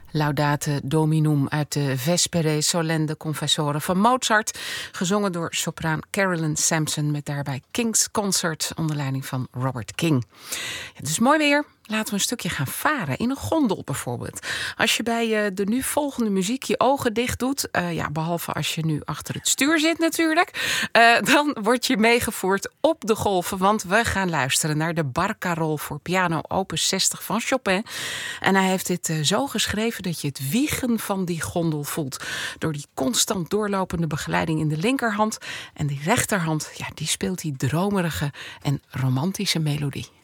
Laudate Dominum uit de Vespere Solenne Confessore van Mozart. Gezongen door sopraan Carolyn Sampson met daarbij King's Concert onder leiding van Robert King. Het is mooi weer. Laten we een stukje gaan varen, in een gondel bijvoorbeeld. Als je bij de nu volgende muziek je ogen dicht doet, behalve als je nu achter het stuur zit natuurlijk, dan word je meegevoerd op de golven, want we gaan luisteren naar de Barcarolle voor piano opus 60 van Chopin. En hij heeft dit zo geschreven dat je het wiegen van die gondel voelt. Door die constant doorlopende begeleiding in de linkerhand en die rechterhand, die speelt die dromerige en romantische melodie.